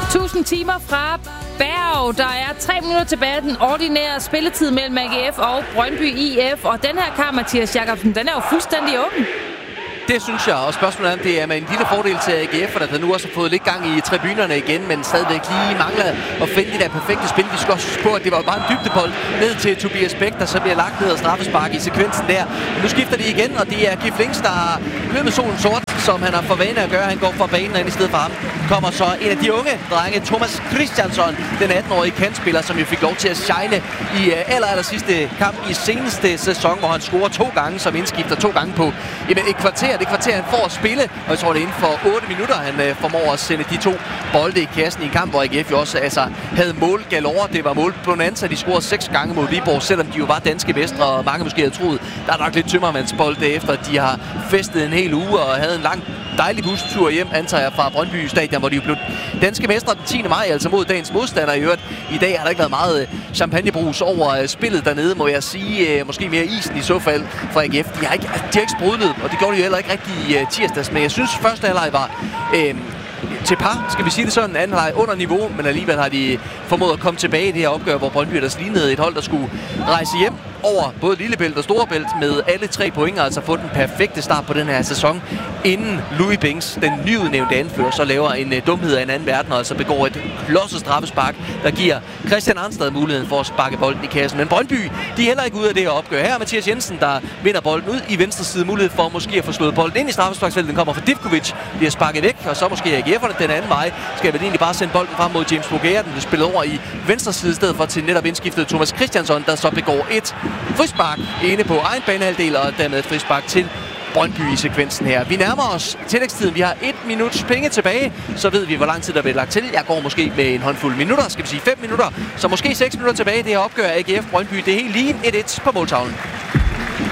1000 timer fra Berg. Der er 3 minutter tilbage af den ordinære spilletid mellem AGF og Brøndby IF. Og den her kamp, Mathias Jakobsen, den er jo fuldstændig åben. Det synes jeg, og spørgsmålet er, om det er med en lille fordel til AGF, for der nu også har fået lidt gang i tribunerne igen, men stadigvæk lige mangler at finde det der perfekte spil. Vi skal også huske på, at det var bare en dybdebold ned til Tobias Bæk, der så bliver lagt ned og straffespark i sekvensen der. Men nu skifter de igen, og det er Gif Links, der har løbet solen sort, som han har for vane at gøre. Han går fra banen ind i stedet for ham. Kommer så en af de unge drenge, Thomas Christiansson, den 18-årige kantspiller, som jo fik lov til at shine i aller sidste kamp i seneste sæson, hvor han scorer 2 gange som indskifter, 2 gange på et kvarter. Det kvarter, han får at spille, og jeg tror, det er inden for 8 minutter, han formår at sende de 2 bolde i kassen i en kamp, hvor AGF jo også havde mål galore. Det var mål bonanza. De scorede 6 gange mod Viborg, selvom de jo var danske mestre, og mange måske havde troet, der er nok lidt tømmermandsbold efter, at de har festet en hel uge og havde en lang dejlig bustur hjem, antager jeg, fra Brøndby Stadion, hvor de jo blev danske mestre den 10. maj, altså mod dagens modstander i øvrigt. I dag har der ikke været meget champagnebrus over spillet dernede, må jeg sige. Måske mere isen i så fald fra AGF. De har ikke sprudlet, og det gjorde de jo heller ikke rigtig i tirsdags. Men jeg synes, første halvleg var til par, skal vi sige det sådan, anden halvleg under niveau, men alligevel har de formået at komme tilbage i det her opgør, hvor Brøndby ellers lignede et hold, der skulle rejse hjem over både Lillebælt og Storebælt med alle 3 point, altså få den perfekte start på den her sæson, inden Louis Binks, den nyudnævnte anfører, så laver en dumhed af en anden verden, og altså begår et klodset straffespark, der giver Christian Arnstad muligheden for at sparke bolden i kassen. Men Brøndby, de er heller ikke ude af det her opgør. Her er Mathias Jensen, der vinder bolden ud i venstre side, mulighed for måske at få slået bolden ind i straffesparksfeltet. Den kommer fra Divkovic, bliver sparket væk, og så måske AGF'erne den anden vej. Skal vel egentlig bare sende bolden frem mod James Bougea, den bliver spillet over i venstre side, i stedet for til netop indskiftet Thomas Christiansson, der så begår et frispark inde på egen banehalvdel, og dermed et frispark til Brøndby i sekvensen her. Vi nærmer os tillægstiden. Vi har 1 minuts penge tilbage, så ved vi, hvor lang tid der bliver lagt til. Jeg går måske med en håndfuld minutter, skal vi sige 5 minutter, så måske 6 minutter tilbage. Det her opgør AGF Brøndby, det er helt lige 1-1 på måltavlen.